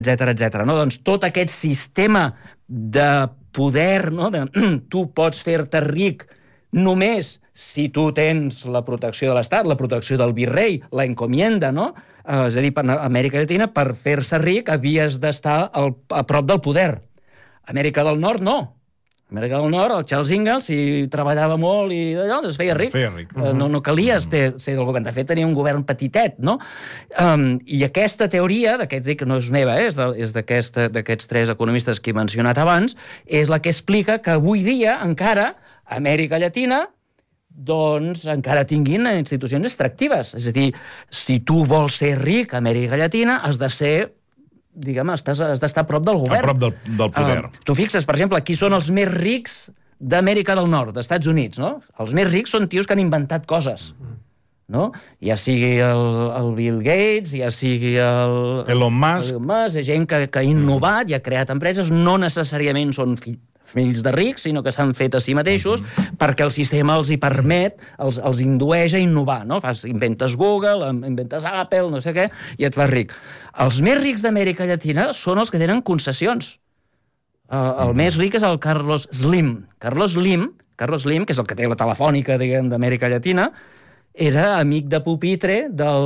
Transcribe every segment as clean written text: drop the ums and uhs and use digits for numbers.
etcètera, etcètera. No? Doncs tot aquest sistema de poder, no? Tu pots fer-te ric només si tu tens la protecció de l'Estat, la protecció del virrei, la encomienda, no? És a dir, per Amèrica Llatina, per fer-se ric, havies d'estar a prop del poder. Amèrica del Nord, no. Amèrica del Nord, el Charles Ingalls, si treballava molt i d'allò, es feia ric. No calia ser del govern. De fet, tenia un govern petitet, no? I aquesta teoria, que no és meva, és d'aquests 3 economistes que he mencionat abans, és la que explica que avui dia, encara, Amèrica Llatina, doncs encara tinguin institucions extractives. És a dir, si tu vols ser ric a Amèrica Llatina, has de ser, diguem, has d'estar a prop del govern. A prop del poder. Tu fixes, per exemple, qui són els més rics d'Amèrica del Nord, dels Estats Units, no? Els més rics són tios que han inventat coses, no? Ja sigui el Bill Gates, ja sigui Elon Musk, gent que ha innovat i ha creat empreses, no necessàriament són fills de rics, sinó que s'han fet a si mateixos perquè el sistema els hi permet, els indueix a innovar, no? Inventes Google, inventes Apple, no sé què, i et fas ric. Els més rics d'Amèrica Llatina són els que tenen concessions. El més ric és el Carlos Slim. Carlos Slim, que és el que té la telefònica, diguem, d'Amèrica Llatina, era amic de pupitre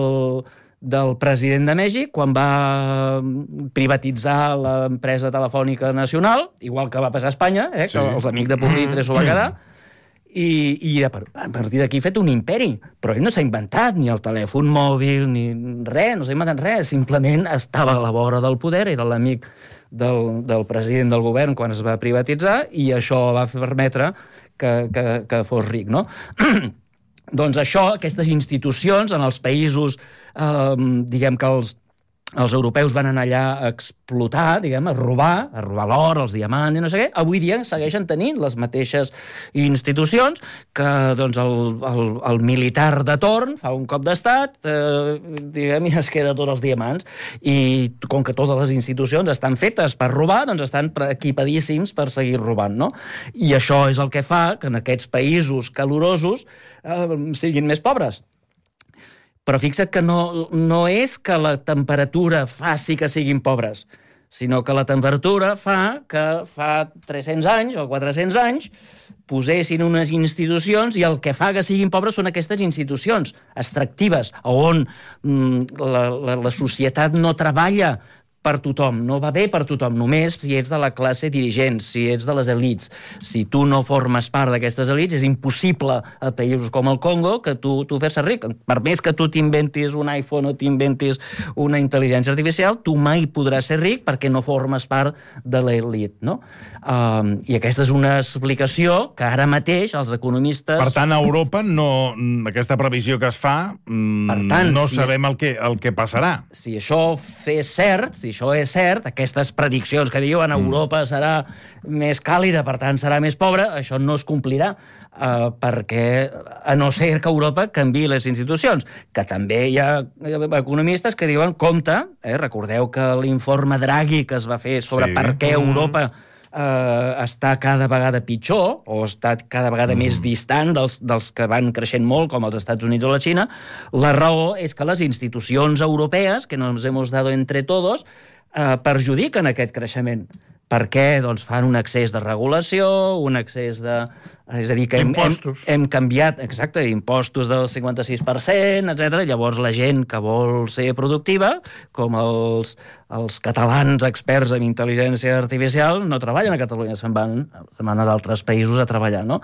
del president de Mèxic quan va privatitzar l'empresa telefònica nacional, igual que va passar a Espanya, que els amics de pupitre s'ho va quedar, i a partir d'aquí ha fet un imperi. Però ell no s'ha inventat ni el telèfon mòbil, ni res, no s'ha inventat res, simplement estava a la vora del poder, era l'amic del president del govern quan es va privatitzar, i això va permetre que fos ric, no? Doncs això, aquestes institucions en els països, diguem que els europeus van anar allà a explotar, diguem, a robar l'or, els diamants i no sé què, avui dia segueixen tenint les mateixes institucions que, doncs, el militar de torn fa un cop d'estat, diguem, i es queda tots els diamants. I com que totes les institucions estan fetes per robar, doncs estan equipadíssims per seguir robant, no? I això és el que fa que en aquests països calorosos siguin més pobres. Però fixa't que no és que la temperatura faci que siguin pobres, sinó que la temperatura fa que fa 300 anys o 400 anys posessin unes institucions i el que fa que siguin pobres són aquestes institucions extractives, on la societat no treballa per tothom, no va bé per tothom, només si ets de la classe dirigent, si ets de les elites. Si tu no formes part d'aquestes elites, és impossible a països com el Congo que tu fer-se ric. Per més que tu t'inventis un iPhone o t'inventis una intel·ligència artificial, tu mai podràs ser ric perquè no formes part de l'elit, no? I aquesta és una explicació que ara mateix els economistes... Per tant, a Europa, aquesta previsió que es fa, no sabem el que passarà. Si això és cert, aquestes prediccions que diuen Europa serà més càlida, per tant serà més pobra, això no es complirà, perquè a no ser que Europa canviï les institucions, que també hi ha economistes que diuen, compte, recordeu que l'informe Draghi que es va fer sobre per què Europa està cada vegada pitjor, o està cada vegada més distant dels que van creixent molt, com els Estats Units o la Xina, la raó és que les institucions europees, que nos hemos dado entre todos, perjudiquen aquest creixement. Per què? Doncs fan un excés de regulació, un excés de... És a dir, que hem canviat, exacte, impostos del 56%, etc. Llavors la gent que vol ser productiva, com els catalans experts en intel·ligència artificial, no treballen a Catalunya, se'n van a d'altres països a treballar, no?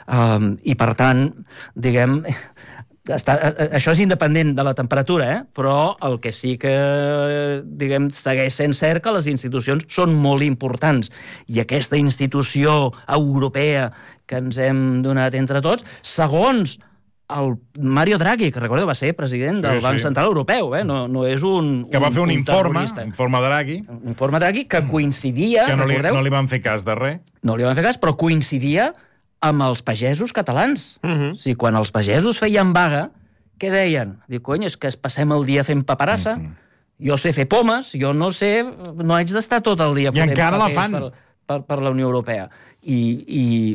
I per tant, diguem... Això és independent de la temperatura, però el que sí que, diguem, segueix sent cert que les institucions són molt importants. I aquesta institució europea que ens hem donat entre tots, segons el Mario Draghi, que recordeu va ser president del Banc Central Europeu, no és un... Que va fer un informe Draghi. Un informe Draghi que coincidia... Que no li van fer cas de res. No li van fer cas, però coincidia amb els pagesos catalans. O sigui, quan els pagesos feien vaga, què deien? Diu, cony, és que passem el dia fent paperassa, jo sé fer pomes, jo no haig d'estar tot el dia I encara la fan. per la Unió Europea. I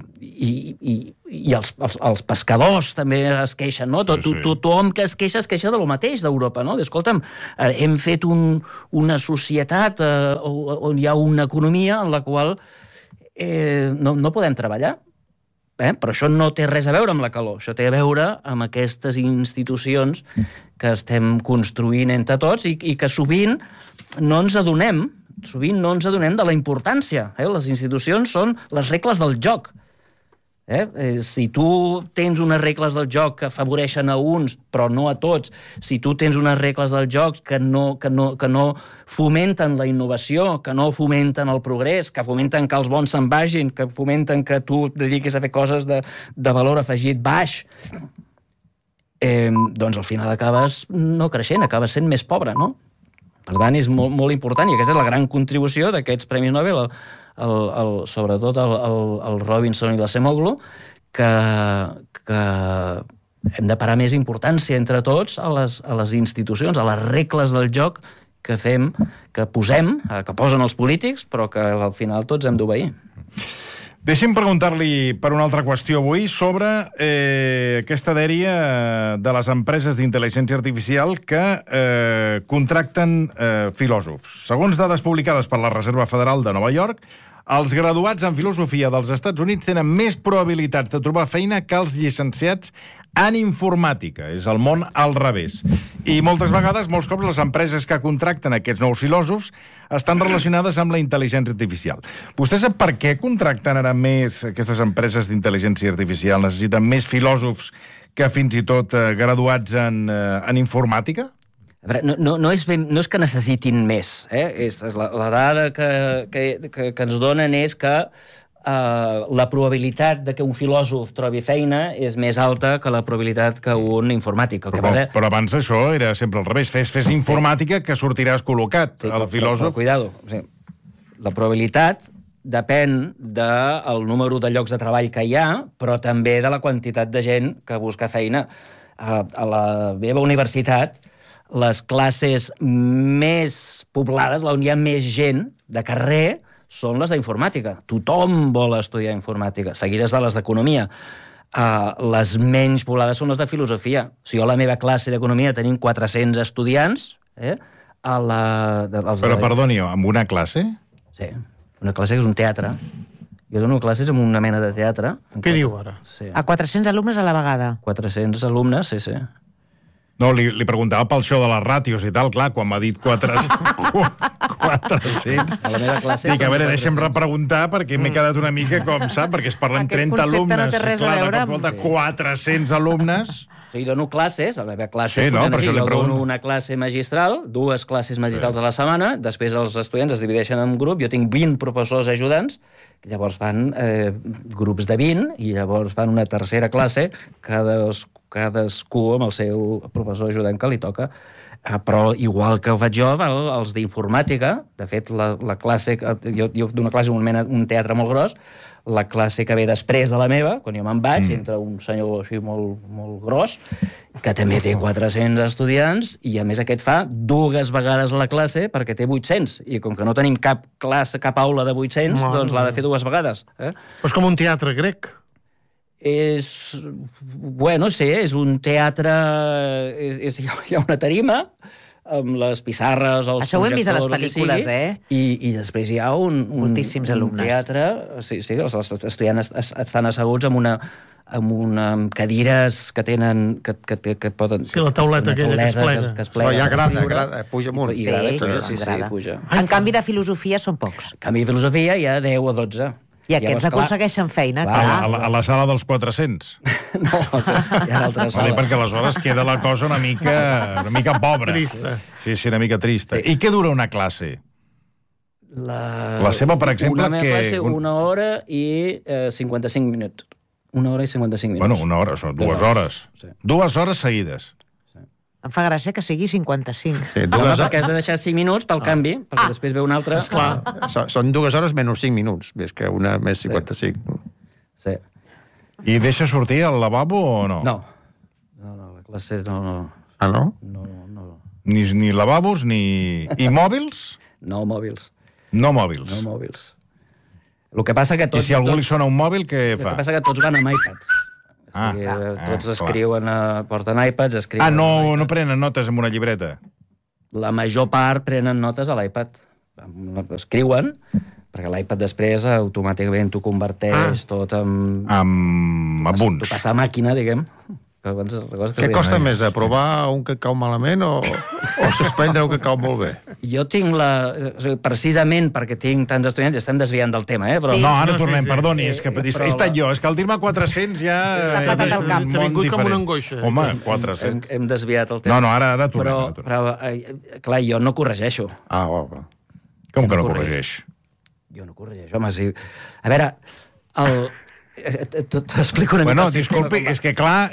els pescadors també es queixen, no? Tothom que es queixa de lo mateix d'Europa, no? Escolta'm, hem fet una societat on hi ha una economia en la qual no podem treballar. Però això no té res a veure amb la calor, això té a veure amb aquestes institucions que estem construint entre tots i que sovint no ens adonem de la importància. Les institucions són les regles del joc. Si tu tens unes regles del joc que afavoreixen a uns, però no a tots, si tu tens unes regles del joc que no fomenten la innovació, que no fomenten el progrés, que fomenten que els bons se'n vagin, que fomenten que tu et dediquis a fer coses de valor afegit baix, doncs al final acabes no creixent, acabes sent més pobre, no? Per tant, és molt, molt important, i aquesta és la gran contribució d'aquests Premis Nobel, sobretot el Robinson i l'Acemoglu, que hem de parar més importància entre tots a les institucions, a les regles del joc que posen els polítics, però que al final tots hem d'obeir. Deixi'm preguntar-li per una altra qüestió avui sobre aquesta dèria de les empreses d'intel·ligència artificial que contracten filòsofs. Segons dades publicades per la Reserva Federal de Nova York, els graduats en filosofia dels Estats Units tenen més probabilitats de trobar feina que els llicenciats en informàtica. És el món al revés. I moltes vegades, molts cops, les empreses que contracten aquests nous filòsofs estan relacionades amb la intel·ligència artificial. Vostè sap per què contracten ara més aquestes empreses d'intel·ligència artificial? Necessiten més filòsofs que fins i tot graduats en informàtica? No és que necessitin més. La dada que ens donen és que la probabilitat de que un filòsof trobi feina és més alta que la probabilitat que un informàtic. Però abans això era sempre al revés. Fes informàtica que sortiràs col·locat. El filòsof... Però cuidado. La probabilitat depèn del número de llocs de treball que hi ha, però també de la quantitat de gent que busca feina. A la meva universitat, les classes més poblades, on hi ha més gent de carrer, són les d'informàtica. Tothom vol estudiar informàtica, seguides de les d'economia. Les menys poblades són les de filosofia. Si jo a la meva classe d'economia tenim 400 estudiants... Però perdoni, amb una classe? Sí, una classe que és un teatre. Jo dono classes amb una mena de teatre. Què diu ara? Sí. A 400 alumnes a la vegada? 400 alumnes, sí. No, li preguntava pel show de les ràtios i tal, clar, quan m'ha dit 400... A la meva classe... Dic, a veure, deixa'm repreguntar, perquè m'he quedat una mica, com sap, perquè es parlen 30 alumnes. No té res a veure amb... 400 alumnes... Jo dono classes, a la meva classe jo dono una classe magistral, 2 classes magistrals a la setmana, després els estudiants es divideixen en grup, jo tinc 20 professors ajudants, que llavors fan grups de 20, i llavors fan una tercera classe, cadascú amb el seu professor ajudant que li toca. Però igual que ho faig jo, els d'informàtica, de fet, la classe... Jo dono classe en un teatre molt gros, la classe que ve després de la meva, quan jo me'n vaig, entra un senyor així molt, molt gros, que també té 400 estudiants, i a més aquest fa 2 vegades la classe perquè té 800, i com que no tenim cap classe, cap aula de 800, doncs l'ha de fer 2 vegades. És com un teatre grec. Bueno, sí, és un teatre... Hi ha una tarima amb les pissarres, els això ho hem vist a les pel·lícules, i després hi ha moltíssims alumnes. Un teatre... Sí, els estudiants estan asseguts amb cadires que tenen... que poden... Sí, la tauleta aquella que es plega. Però ja grada, puja molt. Sí, puja. En canvi, de filosofia són pocs. En canvi, de filosofia hi ha 10 o 12. I aquests aconsegueixen feina, clar. A la sala dels 400? No, hi ha altres sales. Perquè aleshores queda la cosa una mica pobra. Trista. Sí, una mica trista. I què dura una classe? La seva, per exemple... Una meva classe, 1 hora i 55 minuts. 1 hora i 55 minuts. Bueno, 1 hora, són 2 hores. 2 hores seguides. Em fa gràcia que sigui 55. Sí, perquè has de deixar 5 minuts pel canvi, perquè després ve un altre... Són 2 hores menys 5 minuts, més que una més 55. Sí. I deixa sortir al lavabo o no? No, la classe no. Ah, no? No. Ni lavabos, ni... I mòbils? No mòbils. No mòbils. No mòbils. El que passa que I si a algú li sona un mòbil, què El fa? que passa que tots van amb iPads. O sigui, tots escriuen, porten iPads, escriuen... No prenen notes amb una llibreta? La major part prenen notes a l'iPad. Escriuen, perquè l'iPad després automàticament t'ho converteix tot en... Amb apunts. T'ho passa a màquina, diguem. Què costa més, aprovar un que cau malament o suspendre un que cau molt bé? Jo tinc precisament perquè tinc tants estudiants, ja estem desviant del tema, però... Sí. No, ara tornem, perdoni, és que he estat jo. És que el dir-me 400 ja... L'ha patat al cap. T'ha vingut com una angoixa. Home, 400. Hem desviat el tema. No, ara tornem. Però, clar, jo no corregeixo. Com que no corregeix? Jo no corregeixo, home, sí. A veure, t'ho explico una mica. Bueno, disculpi, és que clar...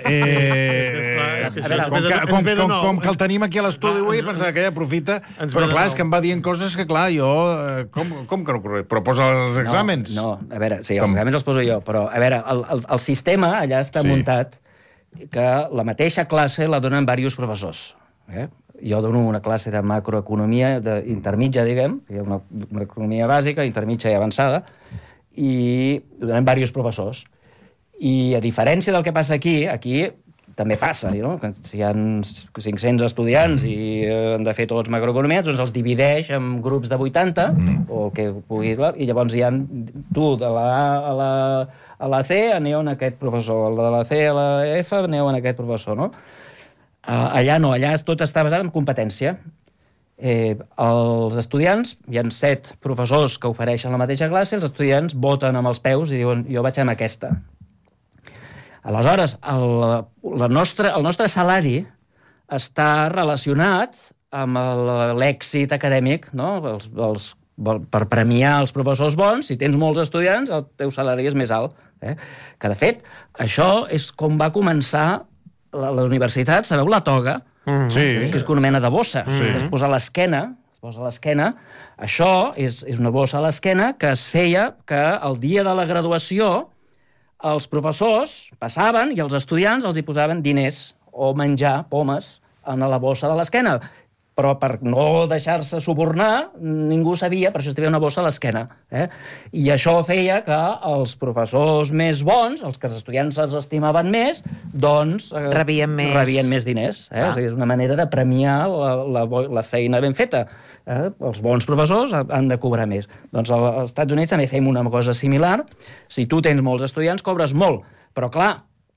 Com que el tenim aquí a l'estudi avui, pensava que ella aprofita, però clar, és que em va dient coses que, clar, jo... Com que no corregeix? Però posa els exàmens? No, a veure, sí, els exàmens els poso jo, però, a veure, el sistema allà està muntat que la mateixa classe la donen diversos professors. Jo dono una classe de macroeconomia intermitja, diguem, hi ha una economia bàsica, intermitja i avançada, i ho donen diversos professors. I a diferència del que passa aquí també passa, no? Que si hi ha 500 estudiants i han de fer tots macroeconomia, doncs els divideix en grups de 80, o que pugui, i llavors hi ha tu de la A a la C, aneu en aquest professor, el de la C a la F, aneu en aquest professor, no? Allà no, allà tot està basat en competència. Els estudiants, hi ha 7 professors que ofereixen la mateixa classe, els estudiants voten amb els peus i diuen jo vaig amb aquesta. Aleshores, el nostre salari està relacionat amb l'èxit acadèmic, no? Per premiar els professors bons, si tens molts estudiants, el teu salari és més alt. Que, de fet, això és com va començar les universitats, sabeu la toga? Sí. Que és una mena de bossa, que es posa a l'esquena. Això és una bossa a l'esquena que es feia que el dia de la graduació els professors passaven i els estudiants els hi posaven diners o menjar, pomes, a la bossa de l'esquena. Però per no deixar-se subornar, ningú sabia, per això es tenia una bossa a l'esquena. I això feia que els professors més bons, els que els estudiants els estimaven més, doncs... Rebien més diners. O sigui, és una manera de premiar la feina ben feta. Els bons professors han de cobrar més. Doncs als Estats Units també fem una cosa similar. Si tu tens molts estudiants, cobres molt. Però, clar,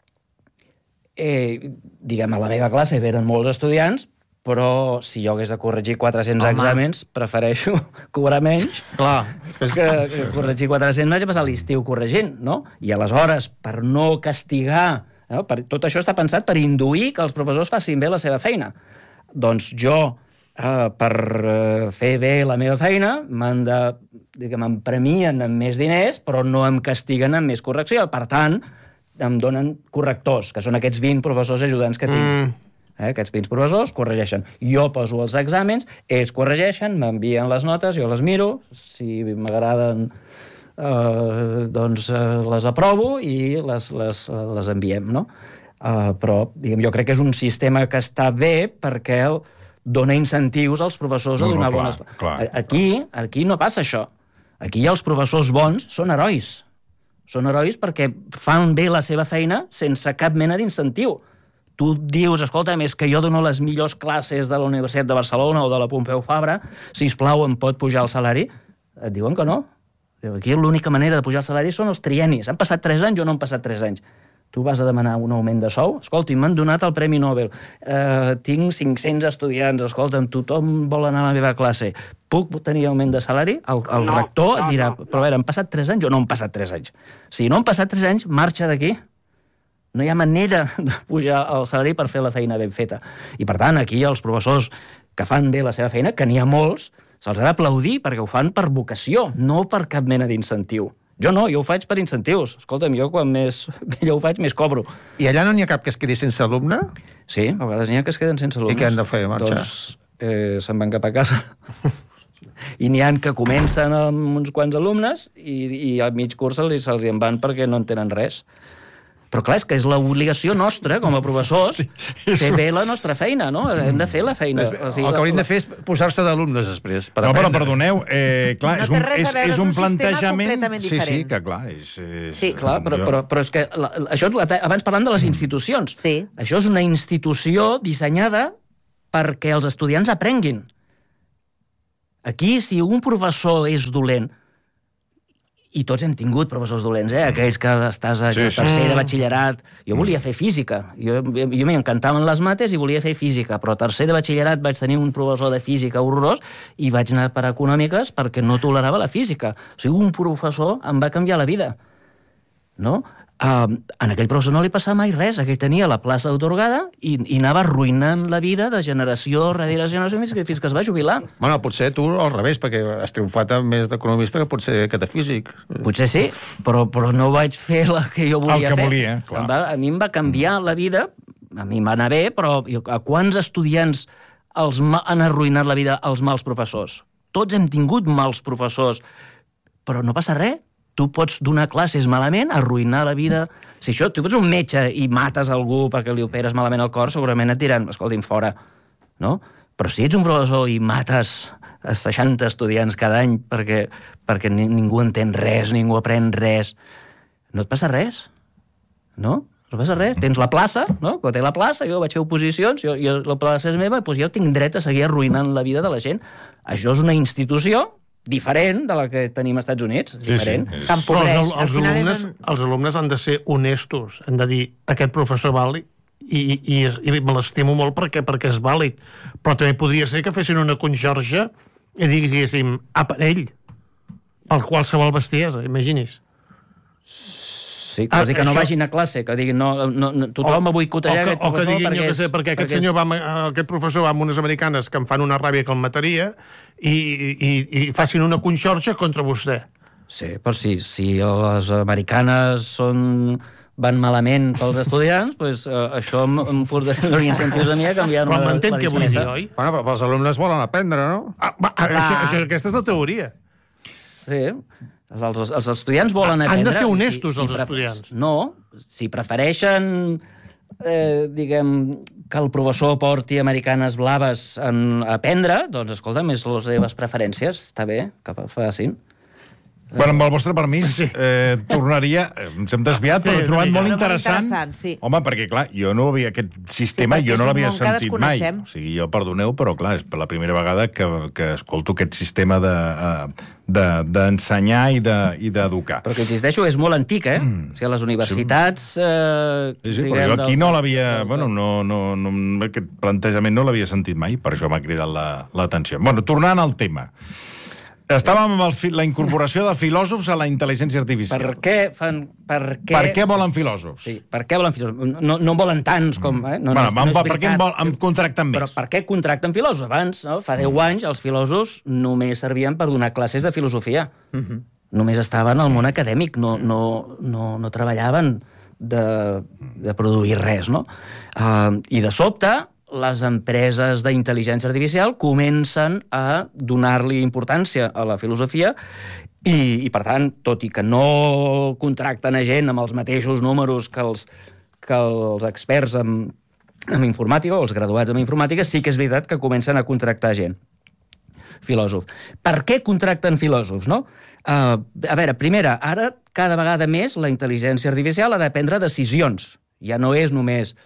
diguem, a la meva classe eren molts estudiants, però si jo hagués de corregir 400 exàmens, prefereixo cobrar menys que corregir 400 vaig a passar l'estiu corregint, no? I aleshores, per no castigar... Tot això està pensat per induir que els professors facin bé la seva feina. Doncs jo, per fer bé la meva feina, em premien amb més diners, però no em castiguen amb més correcció. Per tant, em donen correctors, que són aquests 20 professors ajudants que tinc. Aquests 20 professors corregeixen. Jo poso els exàmens, ells corregeixen, m'envien les notes, jo les miro, si m'agraden doncs les aprovo i les enviem, no? Però diguem, jo crec que és un sistema que està bé perquè dona incentius als professors a donar bones... Aquí no passa això. Aquí els professors bons són herois. Són herois perquè fan bé la seva feina sense cap mena d'incentiu. Tu dius, escolta, més que jo dono les millors classes de la Universitat de Barcelona o de la Pompeu Fabra, sisplau, em pot pujar el salari? Et diuen que no. Aquí l'única manera de pujar el salari són els triennis. Han passat 3 anys o no han passat 3 anys? Tu vas a demanar un augment de sou? Escolta, m'han donat el Premi Nobel. Tinc 500 estudiants. Escolta'm, tothom vol anar a la meva classe. Puc tenir augment de salari? El rector et dirà, però a veure, han passat 3 anys o no han passat 3 anys? Si no han passat 3 anys, marxa d'aquí. No hi ha manera de pujar el salari per fer la feina ben feta. I, per tant, aquí els professors que fan bé la seva feina, que n'hi ha molts, se'ls ha d'aplaudir perquè ho fan per vocació, no per cap mena d'incentiu. Jo no, jo ho faig per incentius. Escolta'm, jo quan més jo ho faig, més cobro. I allà no n'hi ha cap que es quedi sense alumne? Sí, a vegades n'hi ha que es queden sense alumnes. I què han de fer, marxar? Doncs se'n van cap a casa. I n'hi ha que comencen amb uns quants alumnes i a mig curs se'ls en van perquè no en tenen res. Però clar, és que és l'obligació nostra, com a professors, fer bé la nostra feina, no? Hem de fer la feina. El que hauríem de fer és posar-se d'alumnes després. No, però perdoneu, clar, No té res a veure, és un sistema plantejament... completament Sí, diferent. que clar, Sí, clar, però és que això, abans parlant de les institucions, Sí. això és una institució dissenyada perquè els estudiants aprenguin. Aquí, si un professor és dolent, i tots hem tingut professors dolents, aquells que estàs a tercer de batxillerat. Jo volia fer física. Jo m'encantaven les mates i volia fer física, però a tercer de batxillerat vaig tenir un professor de física horrorós i vaig anar per econòmiques perquè no tolerava la física. O sigui, un professor em va canviar la vida. No? En aquell professor no li passava mai res, aquell tenia la plaça atorgada i anava arruïnant la vida de generació darrere generació fins que es va jubilar. Bueno, potser tu al revés, perquè has triomfat més d'economista que potser que de físic. Potser sí, però no vaig fer la que jo volia fer. El que volia, clar. A mi em va canviar la vida, a mi em va anar bé, però a quants estudiants han arruïnat la vida els mals professors? Tots hem tingut mals professors, però no passa res. Tu pots donar classes malament, arruïnar la vida... Si tu ets un metge i mates algú perquè li operes malament el cor, segurament et diran, escolti'm, fora, no? Però si ets un professor i mates 60 estudiants cada any perquè ningú entén res, ningú aprèn res, no et passa res, no? No passa res. Tens la plaça, no? Quan té la plaça, jo vaig fer oposicions, la plaça és meva, doncs jo tinc dret a seguir arruïnant la vida de la gent. Això és una institució diferent de la que tenim als Estats Units. Diferent. Però els alumnes han de ser honestos, han de dir aquest professor vàlid i me l'estimo molt perquè és vàlid, però també podria ser que fessin una conxorxa i diguéssim aparell, el qualsevol bestiesa, imagini's. Sí, quasi que no vagin a classe, que diguin tothom va boicotejar aquest professor. O que diguin, jo què sé, perquè aquest professor va amb unes americanes que em fan una ràbia que el mataria i facin una conxorxa contra vostè. Sí, però si les americanes van malament pels estudiants, doncs això em donaria incentius a mi a canviar la disfressa. Però m'entén què vull dir, oi? Bueno, però els alumnes volen aprendre, no? Aquesta és la teoria. Sí. Els estudiants volen aprendre. Han de ser honestos, els estudiants. No, si prefereixen, diguem, que el professor porti americanes blaves a aprendre, doncs, escolta, més les seves preferències. Està bé que facin. Bueno, amb el vostre permís, tornaria... Ens hem desviat, però he trobat molt interessant. Sí. Home, perquè, clar, jo no havia... Aquest sistema jo no l'havia sentit mai. O sigui, jo perdoneu, però, clar, és per la primera vegada que escolto aquest sistema d'ensenyar i d'educar. Però que insisteixo, és molt antic, O sigui, a les universitats... Sí, però jo aquí no l'havia... Bueno, aquest plantejament no l'havia sentit mai, per això m'ha cridat l'atenció. Bueno, tornant al tema... Estàvem amb la incorporació de filòsofs a la intel·ligència artificial. Per què volen filòsofs? Sí, per què volen filòsofs? No en volen tants com... Per què en contracten més? Però per què contracten filòsofs? Abans, fa 10 anys, els filòsofs només servien per donar classes de filosofia. Només estaven al món acadèmic, no treballaven de produir res, no? I de sobte... les empreses d'intel·ligència artificial comencen a donar-li importància a la filosofia i, per tant, tot i que no contracten a gent amb els mateixos números que els experts en informàtica o els graduats en informàtica, sí que és veritat que comencen a contractar gent. Filòsof. Per què contracten filòsofs, no? A veure, primera, ara cada vegada més la intel·ligència artificial ha de prendre decisions. Ja no és només...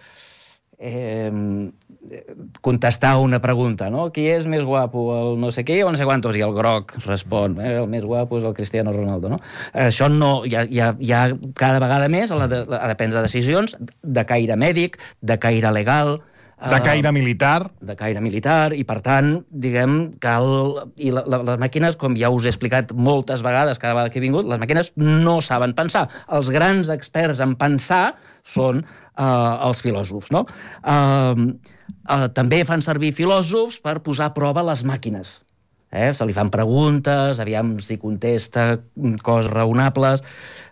contestar una pregunta, no? Qui és més guapo, el no sé què o no sé quantos? I el groc respon, el més guapo és el Cristiano Ronaldo, no? Això no, ja cada vegada més ha de prendre decisions de caire mèdic, de caire legal... De caire militar. De caire militar, i per tant, diguem, cal... I les màquines, com ja us he explicat moltes vegades cada vegada que he vingut, les màquines no saben pensar. Els grans experts en pensar són els filòsofs, no? També fan servir filòsofs per posar a prova les màquines. Se li fan preguntes, aviam si contesta coses raonables...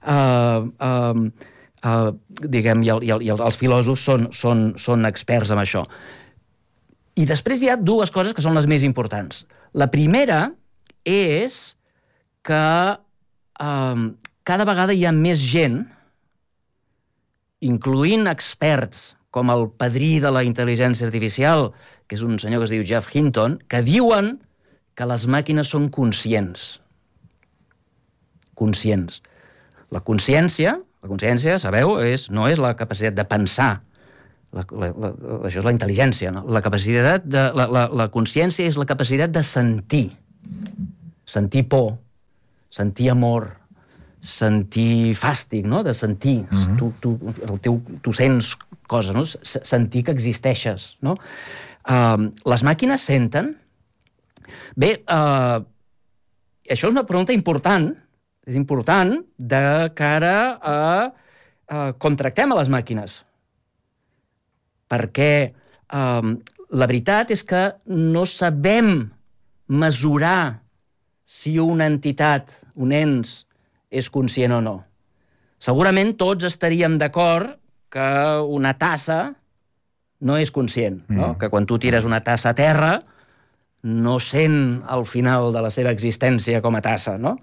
diguem, i els filòsofs són experts en això. I després hi ha dues coses que són les més importants. La primera és que cada vegada hi ha més gent incloent experts com el padrí de la intel·ligència artificial, que és un senyor que es diu Geoff Hinton, que diuen que les màquines són conscients. Conscients. La consciència, sabeu, no és la capacitat de pensar. Això és la intel·ligència, no? La consciència és la capacitat de sentir. Sentir por, sentir amor, sentir fàstic, no? De sentir. Tu sents coses, no? Sentir que existeixes, no? Les màquines senten. Bé, això és una pregunta important. És important de cara a com tractem a les màquines. Perquè la veritat és que no sabem mesurar si una entitat, un ens, és conscient o no. Segurament tots estaríem d'acord que una tassa no és conscient, no? Que quan tu tires una tassa a terra no sent el final de la seva existència com a tassa, no?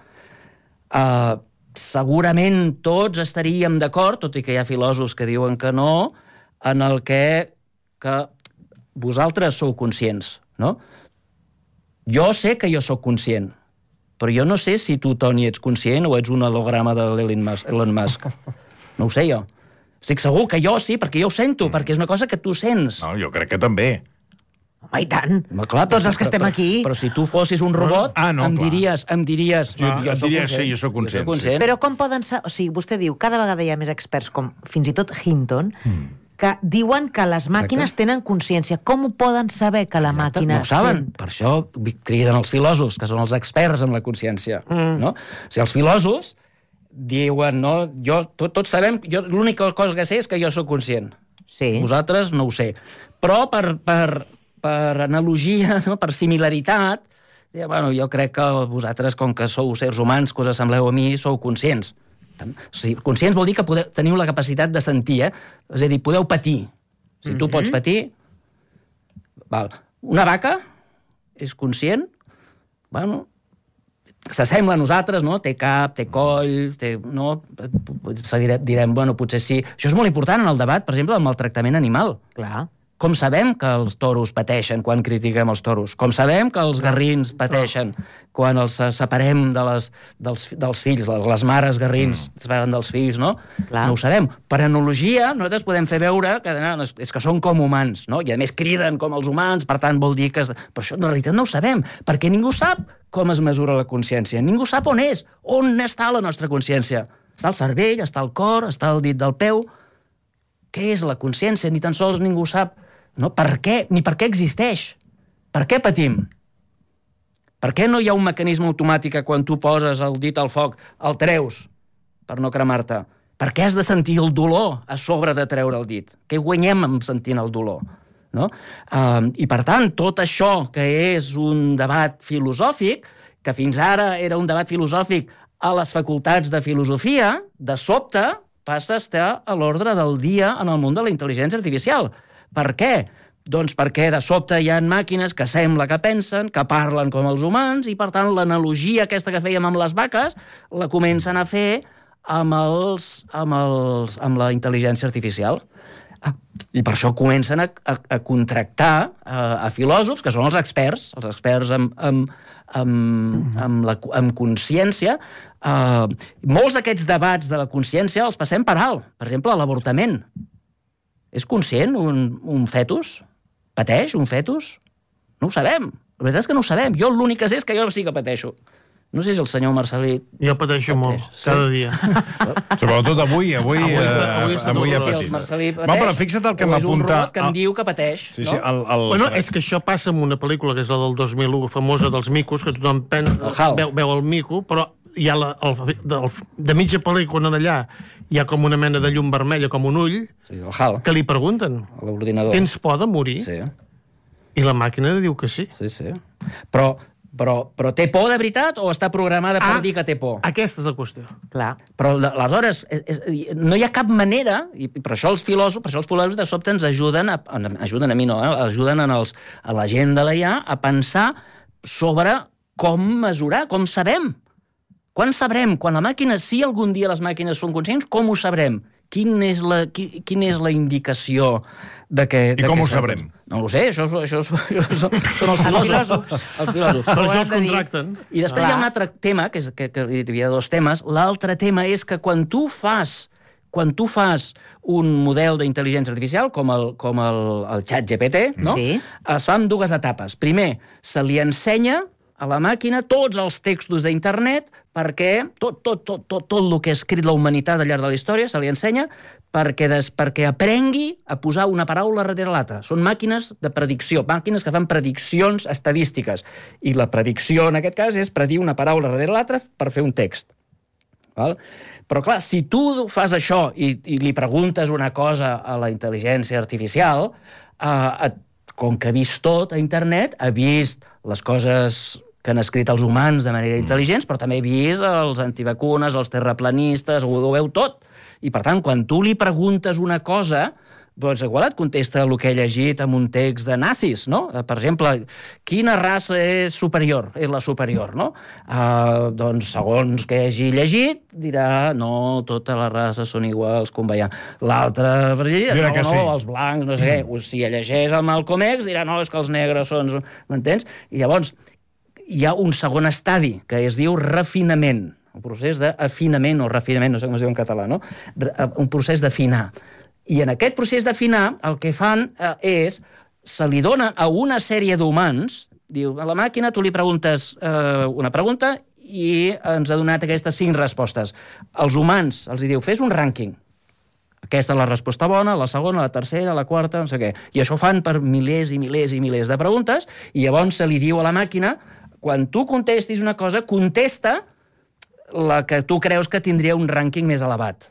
Segurament tots estaríem d'acord, tot i que hi ha filòsofs que diuen que no, en el que vosaltres sou conscients, no? Jo sé que jo sóc conscient, però jo no sé si tu, Toni, ets conscient o ets un holograma de Elon Musk. No ho sé jo. Estic segur que jo sí, perquè jo ho sento, perquè és una cosa que tu sents. No, jo crec que també. Home, i tant. Clar, tots els que estem aquí. Però si tu fossis un robot, em diries... Jo sóc conscient. Però com poden ser... O sigui, vostè diu, cada vegada hi ha més experts, com fins i tot Hinton, que diuen que les màquines tenen consciència. Com ho poden saber que la màquina no ho saben. sent? Per això criden els filòsofs, que són els experts en la consciència. No? O sigui, els filòsofs diuen, no, tots sabem, l'única cosa que sé és que jo sóc conscient. Sí. Vosaltres no ho sé. Però per analogia, no? Per similaritat, bueno, jo crec que vosaltres, com que sou sers humans, que us assembleu a mi, sou conscients. O sigui, conscients vol dir que teniu la capacitat de sentir, És a dir, podeu patir. Si tu pots patir... Val. Una vaca és conscient, bueno, s'assembla a nosaltres, no? Té cap, té coll, no? Direm, bueno, potser sí. Això és molt important en el debat, per exemple, del maltractament animal. Clar. Com sabem que els toros pateixen quan critiquem els toros? Com sabem que els garrins pateixen quan els separem dels fills, les mares garrins separen dels fills, no? Clar. No ho sabem. Per analogia, nosaltres podem fer veure que és que són com humans, no? I a més criden com els humans, per tant vol dir que... Però això en realitat no ho sabem, perquè ningú sap com es mesura la consciència. Ningú sap on és, on està la nostra consciència. Està el cervell, està el cor, està el dit del peu... Què és la consciència? Ni tan sols ningú sap. No? Per què? Ni per què existeix. Per què patim? Per què no hi ha un mecanisme automàtic que quan tu poses el dit al foc el treus per no cremar-te? Per què has de sentir el dolor a sobre de treure el dit? Què guanyem amb sentint el dolor? No? I per tant, tot això que és un debat filosòfic, que fins ara era un debat filosòfic a les facultats de filosofia, de sobte passa a estar a l'ordre del dia en el món de la intel·ligència artificial. Per què? Doncs perquè de sobte hi ha màquines que sembla que pensen, que parlen com els humans, i per tant l'analogia aquesta que fèiem amb les vaques la comencen a fer amb la intel·ligència artificial. I per això comencen a contractar a filòsofs, que són els experts amb consciència. Molts d'aquests debats de la consciència els passem per alt. Per exemple, l'avortament. És conscient un fetus? Pateix un fetus? No ho sabem. La veritat és que no ho sabem. Jo l'únic que sé és que jo sí que pateixo. No sé si el senyor Marcelí... Jo pateixo molt, cada dia. Sobretot avui ha patit. Però fixa't el que m'apunta... És un robot que em diu que pateix. Bueno, és que això passa en una pel·lícula que és la del 2001, famosa dels micos, que tothom veu el mico, però hi ha de mitja pel·lícula allà hi ha com una mena de llum vermella, com un ull, que li pregunten, tens por de morir? Sí. I la màquina diu que sí. Sí. Però té por de veritat o està programada per dir que té por? Aquesta és la qüestió. Clar. Però aleshores no hi ha cap manera, i per això els filòsofs de sobte ens ajuden a mi no, ajuden a la gent de la IA a pensar sobre com mesurar, com sabem. Quan sabrem? Quan la màquina, si algun dia les màquines són conscients, com ho sabrem? quina és la indicació de que... I com ho sabrem? No ho sé, això són els filòsofs. Els filòsofs. Per això els contracten. I després hi ha un altre tema, que hi havia dos temes. L'altre tema és que quan tu fas un model d'intel·ligència artificial, com el ChatGPT, no? Sí. Es fa en dues etapes. Primer, se li ensenya a la màquina tots els textos d'internet perquè tot el que ha escrit la humanitat al llarg de la història se li ensenya perquè aprengui a posar una paraula darrere l'altra. Són màquines de predicció, màquines que fan prediccions estadístiques. I la predicció, en aquest cas, és predir una paraula darrere l'altra per fer un text. Val? Però, clar, si tu fas això i li preguntes una cosa a la intel·ligència artificial, com que ha vist tot a internet, ha vist les coses que han escrit els humans de manera intel·ligents, però també ha vist els antivacunes, els terraplanistes, ho veu tot. I, per tant, quan tu li preguntes una cosa, doncs igual et contesta el que he llegit en un text de nazis, no? Per exemple, quina raça és superior? És la superior, no? Doncs, segons que hagi llegit, dirà, no, totes les races són iguals, com veiem. L'altre, dirà que sí. Els blancs, no sé què. Si llegeix el Malcolm X, dirà, no, és que els negres són... M'entens? I llavors, hi ha un segon estadi, que es diu refinament. Un procés d'afinament, o refinament, no sé com es diu en català, no? Un procés d'afinar. I en aquest procés d'afinar, el que fan és, se li dona a una sèrie d'humans, diu, a la màquina tu li preguntes una pregunta i ens ha donat aquestes 5 respostes. Els humans els diu, fes un rànquing. Aquesta és la resposta bona, la segona, la tercera, la quarta, no sé què. I això fan per milers i milers i milers de preguntes, i llavors se li diu a la màquina, quan tu contestis una cosa, contesta la que tu creus que tindria un rànquing més elevat.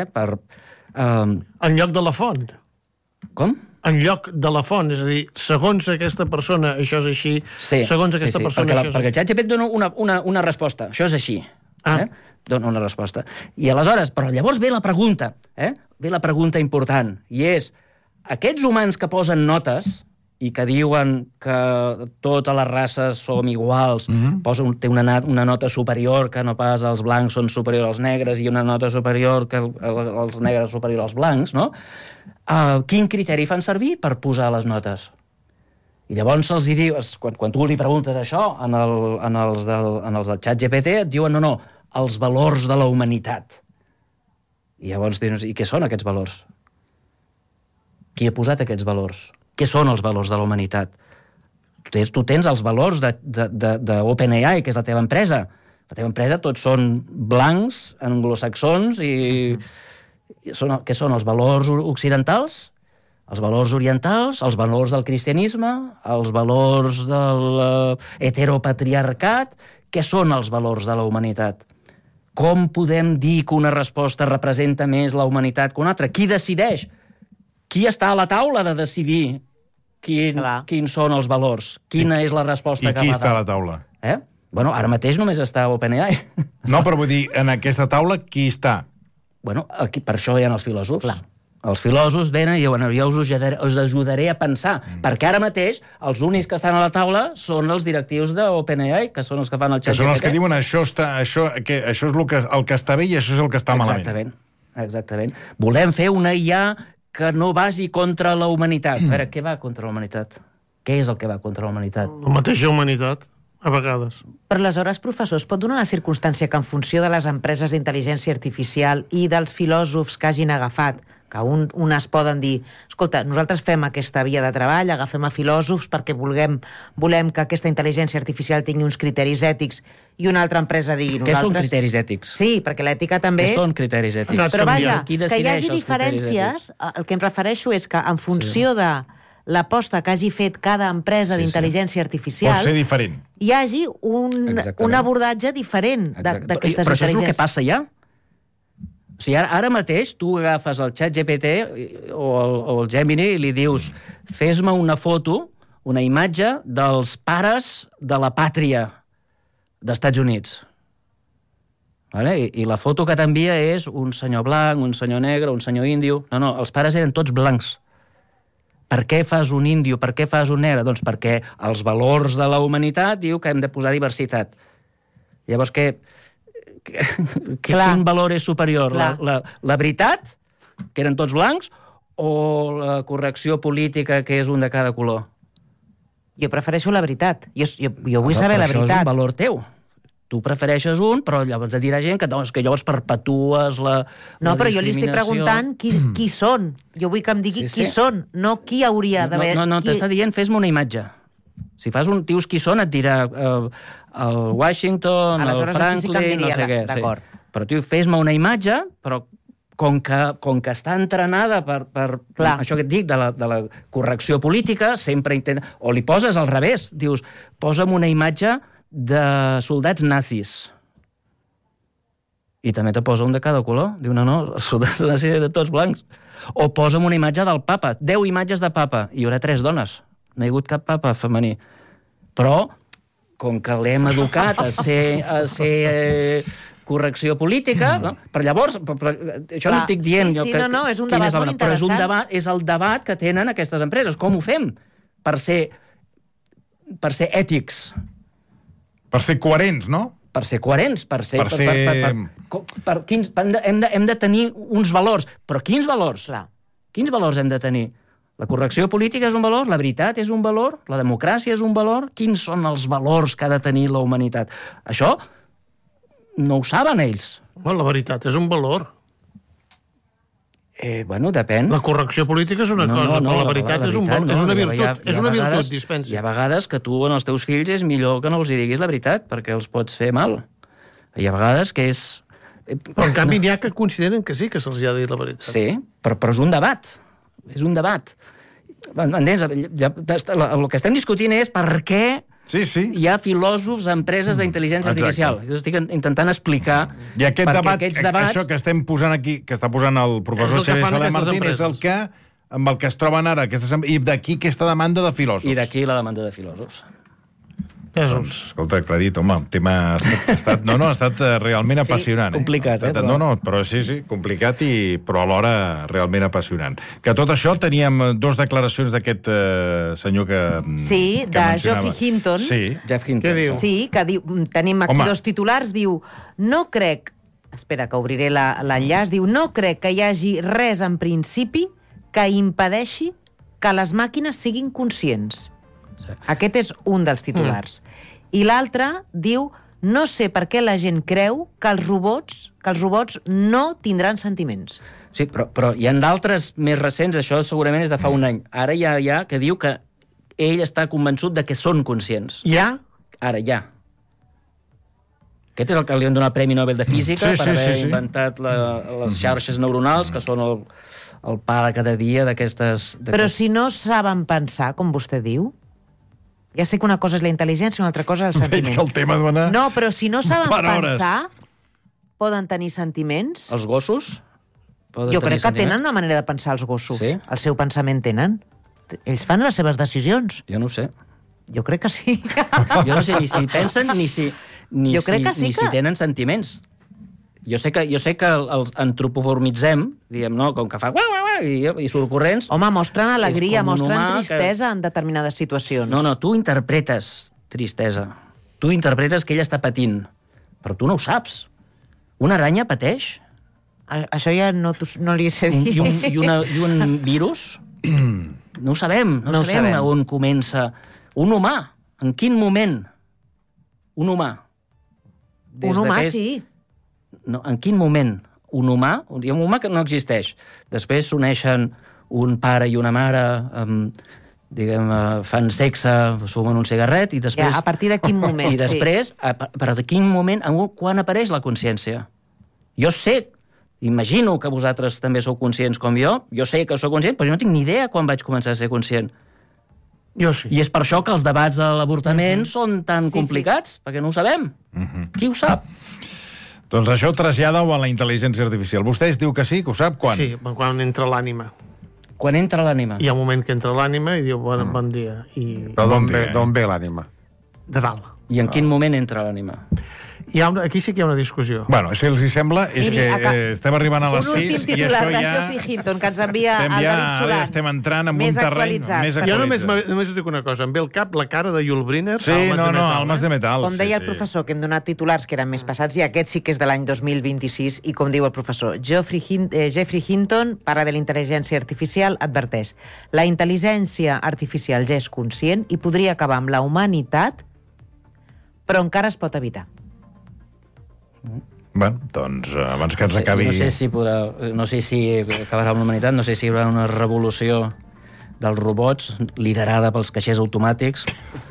En lloc de la font. Com? En lloc de la font, és a dir, segons aquesta persona això és així, segons aquesta persona això és així. Perquè el ChatGPT dona una resposta, això és així. Dona una resposta. I aleshores, però llavors ve la pregunta, ve la pregunta important, i és, aquests humans que posen notes i que diuen que totes les races som iguals, té una nota superior que no pas els blancs són superiors als negres i una nota superior que els negres superior als blancs, no? Quin criteri fan servir per posar les notes? I llavors se'ls diu, quan tu li preguntes això en els del ChatGPT, et diuen, no, els valors de la humanitat. I llavors dius, i què són aquests valors? Qui ha posat aquests valors? Què són els valors de la humanitat? Tu tens els valors d'OpenAI, que és la teva empresa. La teva empresa tots són blancs, anglosaxons, i què són els valors occidentals? Els valors orientals, els valors del cristianisme, els valors de l'heteropatriarcat. Què són els valors de la humanitat? Com podem dir que una resposta representa més la humanitat que una altra? Qui decideix? Qui està a la taula de decidir quins són els valors? Quina és la resposta que va dar? I qui està a la taula? Bueno, ara mateix només està OpenAI. No, però vull dir, en aquesta taula, qui està? Bueno, per això hi ha els filòsofs. Clar. Els filòsofs venen i diuen, jo us ajudaré a pensar, perquè ara mateix els únics que estan a la taula són els directius d'OpenAI, que són els que fan el ChatGPT. Que són els que diuen això és el que està bé i això és el que està malament. Exactament. Volem fer una IA que no vagi contra la humanitat. A veure, què va contra la humanitat? Què és el que va contra la humanitat? La mateixa humanitat, a vegades. Però aleshores, professor, es pot donar la circumstància que en funció de les empreses d'intel·ligència artificial i dels filòsofs que hagin agafat, que unes poden dir, escolta, nosaltres fem aquesta via de treball, agafem a filòsofs perquè volem que aquesta intel·ligència artificial tingui uns criteris ètics, i una altra empresa digui... Què són criteris ètics? Sí, perquè l'ètica també... Què són criteris ètics? Però vaja, que hi hagi diferències, el que em refereixo és que en funció de l'aposta que hagi fet cada empresa d'intel·ligència artificial... Pot ser diferent. Hi hagi un abordatge diferent d'aquestes intel·ligències. Però això és el que passa ja. O sigui, ara mateix tu agafes el ChatGPT o el Gemini i li dius, fes-me una foto, una imatge dels pares de la pàtria d'Estats Units. I la foto que t'envia és un senyor blanc, un senyor negre, un senyor índio... No, els pares eren tots blancs. Per què fas un índio? Per què fas un negre? Doncs perquè els valors de la humanitat diu que hem de posar diversitat. Llavors, quin valor és superior? La veritat que eren tots blancs, o la correcció política, que és un de cada color? Jo prefereixo la veritat. Jo vull saber la Això és un veritat. valor teu. Tu prefereixes un, però llavors et dirà gent que, no, és que llavors perpetues la No, però jo li discriminació. estic preguntant qui són. Jo vull que em digui qui són, no qui hauria d'haver... No, t'està dient, fes-me una imatge. Si fas un tius qui són, et dirà el Washington, el Aleshores, aquí sí que em Franklin, no diria, sé què. d'acord. Sí. Però tu fes-me una imatge, però com que està entrenada per això que et dic, de la correcció política, sempre intenta... O li poses al revés, dius, posa'm una imatge de soldats nazis. I també te posa un de cada color. Diu, no, els soldats nazis eren tots blancs. O posa'm una imatge del papa. 10 imatges de papa. I hi haurà 3 dones. No hi ha hagut cap papa femení. Però, com que l'hem educat a ser correcció política, no? Però llavors, això no estic dient... Sí, no, és un debat molt interessant. Però és el debat que tenen aquestes empreses. Com ho fem per ser ètics? Per ser coherents, no? Per ser coherents, hem de tenir uns valors. Però quins valors? Clar. Quins valors hem de tenir? La correcció política és un valor, la veritat és un valor, la democràcia és un valor. Quins són els valors que ha de tenir la humanitat? Això no ho saben ells. Bueno, la veritat és un valor. Bueno, depèn. La correcció política és una cosa, però la veritat és una virtut. És una virtut, dispensa. Hi ha vegades que tu en els teus fills és millor que no els hi diguis la veritat, perquè els pots fer mal. Hi ha vegades que és... Però en canvi n'hi ha que consideren que sí que se'ls ha de dir la veritat. Sí, però és un debat. És un debat. Entens? El que estem discutint és per què hi ha filòsofs, empreses d'intel·ligència artificial. Jo estic intentant explicar i aquest debat, aquests debats... això que estem posant aquí, que està posant el professor Xavier Salé Martín, és el que amb el que es troben ara, i d'aquí aquesta demanda de filòsofs. I d'aquí la demanda de filòsofs. Doncs, escolta, aclarit, home, el tema ha estat realment apassionant. Complicat, però... No, però sí, complicat, però alhora realment apassionant. Que tot això teníem 2 declaracions d'aquest senyor que de Geoffrey Hinton. Sí. Jeff Hinton. Què diu? Sí, que diu, tenim aquí 2 titulars, diu, no crec, espera que obriré l'enllaç, diu, no crec que hi hagi res en principi que impedeixi que les màquines siguin conscients. Sí. Aquest és un dels titulars. I l'altre diu, no sé per què la gent creu que els robots no tindran sentiments. Sí, però hi ha d'altres més recents, això segurament és de fa un any. Ara hi ha que diu que ell està convençut de que són conscients. Ja? Ara, ja. Aquest és el que li han donat el Premi Nobel de Física per haver inventat les xarxes neuronals, que són el pa de cada dia d'aquestes... Però si no saben pensar, com vostè diu, ja sé que una cosa és la intel·ligència i una altra cosa és el sentiment. Veig que el tema dona... No, però si no saben pensar, poden tenir sentiments? Els gossos? Jo crec que tenen una manera de pensar els gossos. Sí? El seu pensament tenen. Ells fan les seves decisions. Jo no ho sé. Jo crec que sí. Jo no sé ni si pensen ni si tenen sentiments. Jo sé que els antropoformitzem, diem, no? Com que fa i surt corrents... Home, mostren alegria, mostren tristesa en determinades situacions. No, tu interpretes tristesa. Tu interpretes que ella està patint. Però tu no ho saps. Una aranya pateix? Això ja no li sé dir. I un virus? No ho sabem. No sabem on comença. Un humà. En quin moment? Un humà. Un humà, sí. No, en quin moment un humà, hi ha un humà que no existeix, després s'uneixen un pare i una mare, fan sexe, fumen un cigarret i després... Ja, a partir de quin moment? I després, però de quin moment, quan apareix la consciència? Jo sé, imagino que vosaltres també sou conscients com jo sé que sou conscient, però jo no tinc ni idea quan vaig començar a ser conscient. Jo sí. I és per això que els debats de l'avortament són tan complicats, perquè no ho sabem. Qui ho sap? Doncs això trasllada-ho a la intel·ligència artificial. Vostè diu que sí, que ho sap, quan? Sí, quan entra l'ànima. Quan entra l'ànima? Hi ha un moment que entra l'ànima i diu, bon dia. Però d'on ve l'ànima? De dalt. I en quin moment entra l'ànima? Aquí sí que hi ha una discussió. Bueno, si els hi sembla, és que estem arribant a les 6 i això ja... Un últim titular de Geoffrey Hinton, que ens envia el David Sorans. Estem entrant en un terreny més actualitzat. Jo només us dic una cosa. Em ve al cap la cara de Yul Brynner. Sí, Almes de Metal. Com deia el professor, que hem donat titulars que eren més passats, i aquest sí que és de l'any 2026, i com diu el professor, Geoffrey Hinton parla de la intel·ligència artificial, adverteix: la intel·ligència artificial ja és conscient i podria acabar amb la humanitat, però encara es pot evitar. Bé, doncs, abans que ens acabi... No sé si acabarà amb la humanitat, no sé si hi haurà una revolució dels robots liderada pels caixers automàtics.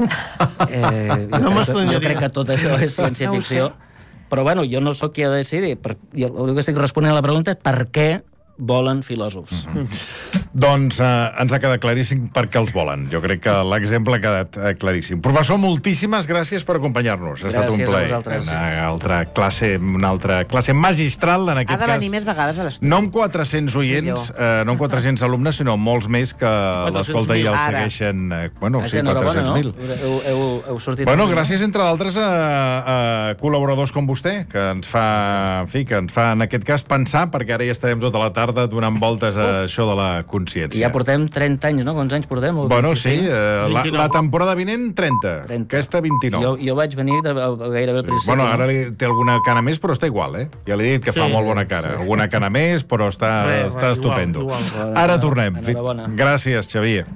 Jo crec que tot això és ciència-ficció. Però, bueno, jo no sóc qui ha de decidir. El que estic responent a la pregunta és per què volen filòsofs. Doncs ens ha quedat claríssim per què els volen. Jo crec que l'exemple ha quedat claríssim. Professor, moltíssimes gràcies per acompanyar-nos. Ha estat un plaer. Una altra classe magistral, en aquest cas. Ha de venir més vegades a l'estudi. No amb 400 oients, no amb 400 alumnes, sinó molts més que l'escolta i el segueixen. Bueno, sí, 400.000. Heu sortit... Bueno, gràcies, entre d'altres, a col·laboradors com vostè, que ens fa, en fi, que ens fa, en aquest cas, pensar, perquè ara ja estarem tota la tarda donant voltes a això de la consciència. Ja portem 30 anys, no? Quants anys portem? Bueno, sí, la temporada vinent, 30. Aquesta, 29. Jo vaig venir gairebé al principi. Bueno, ara té alguna cana més, però està igual, eh? Ja li he dit que fa molt bona cara. Alguna cana més, però està estupendo. Ara tornem. Gràcies, Xavier.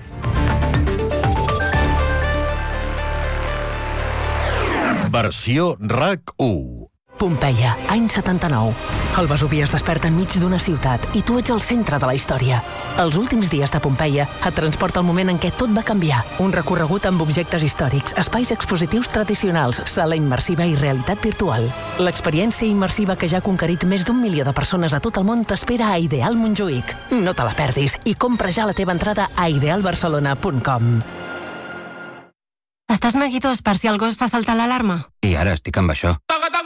Versió RAC 1. Pompeia, any 79. El Vesuvi es desperta enmig d'una ciutat i tu ets el centre de la història. Els últims dies de Pompeia et transporta al moment en què tot va canviar. Un recorregut amb objectes històrics, espais expositius tradicionals, sala immersiva i realitat virtual. L'experiència immersiva que ja ha conquerit més d'1 milió de persones a tot el món t'espera a Ideal Montjuïc. No te la perdis i compra ja la teva entrada a idealbarcelona.com. Estàs neguitós per si el gos fa saltar l'alarma? I ara estic amb això.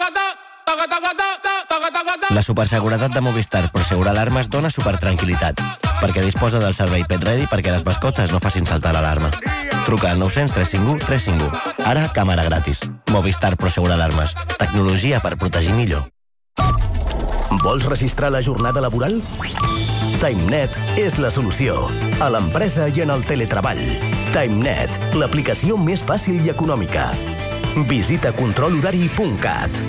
La superseguretat de Movistar Prosegur Alarmes dona supertranquil·litat, perquè disposa del servei Pet Ready perquè les mascotes no facin saltar l'alarma. Truca al 900 351 351. Ara, càmera gratis. Movistar Prosegur Alarmes. Tecnologia per protegir millor. Vols registrar la jornada laboral? TimeNet és la solució. A l'empresa i en el teletreball. TimeNet, l'aplicació més fàcil i econòmica. Visita controlhorari.cat.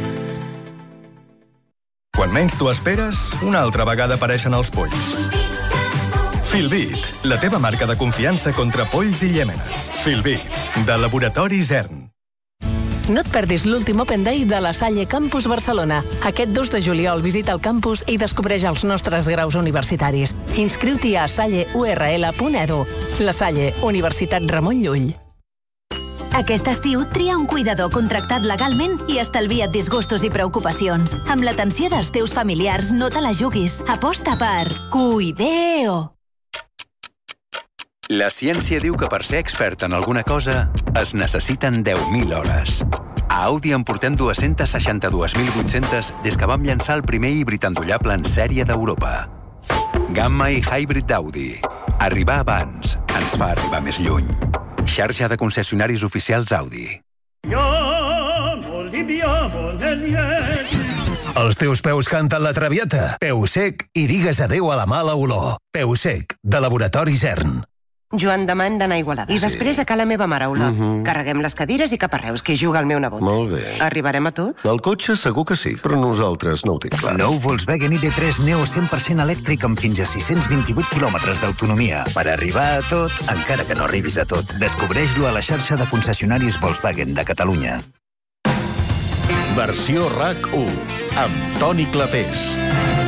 Quan menys t'ho esperes, una altra vegada apareixen els polls. Filbit, la teva marca de confiança contra polls i llèmenes. Filbit, de Laboratori Zern. No et perdis l'últim Open Day de la Salle Campus Barcelona. Aquest 2 de juliol visita el campus i descobreix els nostres graus universitaris. Inscriu-t'hi a salleurl.edu. La Salle, Universitat Ramon Llull. Aquest estiu tria un cuidador contractat legalment i estalvia't disgustos i preocupacions. Amb l'atenció dels teus familiars no te la juguis. Aposta per Cuideo. La ciència diu que per ser expert en alguna cosa es necessiten 10.000 hores. A Audi en portem 262.800 des que vam llançar el primer híbrid endollable en sèrie d'Europa. Gamma i Hybrid d'Audi. Arribar abans ens fa arribar més lluny. Xarxa de concessionaris oficials Audi. Els teus peus canten la traviata. Peu sec i digues adéu a la mala olor. Peu sec, de Laboratori Zern. Joan Damant d'anar a Igualada. I després a la meva mare, Ola. Carreguem les cadires i cap a Reus, que hi juga el meu nebot. Molt bé. Arribarem a tot? El cotxe segur que sí, però nosaltres no ho tinc clar. Nou Volkswagen ID3 Neo 100% elèctric amb fins a 628 quilòmetres d'autonomia. Per arribar a tot, encara que no arribis a tot. Descobreix-lo a la xarxa de concessionaris Volkswagen de Catalunya. Versió RAC 1, amb Toni Clapés.